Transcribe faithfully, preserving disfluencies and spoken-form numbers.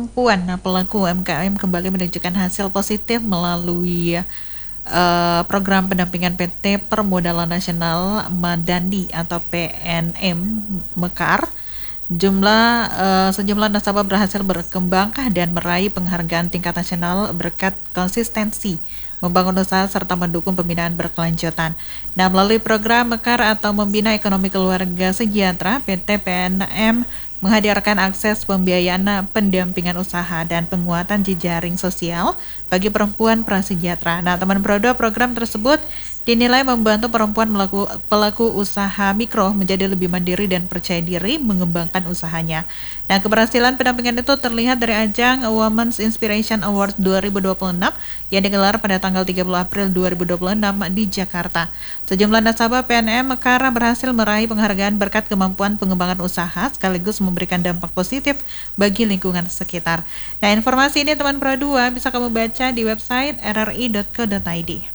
perempuan nah, pelaku U M K M kembali menunjukkan hasil positif melalui uh, program pendampingan P T Permodalan Nasional Madani atau P N M Mekar. Jumlah uh, sejumlah nasabah berhasil berkembang dan meraih penghargaan tingkat nasional berkat konsistensi membangun usaha serta mendukung pembinaan berkelanjutan. Nah, melalui program Mekar atau Membina Ekonomi Keluarga Sejahtera, P T P N M menghadirkan akses pembiayaan pendampingan usaha dan penguatan jejaring sosial bagi perempuan prasejahtera. Nah, teman Prodo, program tersebut dinilai membantu perempuan melaku, pelaku usaha mikro menjadi lebih mandiri dan percaya diri mengembangkan usahanya. Nah, keberhasilan pendampingan itu terlihat dari ajang Women's Inspiration Award dua ribu dua puluh enam yang digelar pada tanggal tiga puluh April dua ribu dua puluh enam di Jakarta. Sejumlah nasabah P N M Mekar berhasil meraih penghargaan berkat kemampuan pengembangan usaha sekaligus memberikan dampak positif bagi lingkungan sekitar. Nah, informasi ini teman Pro dua bisa kamu baca di website r r i dot co dot i d.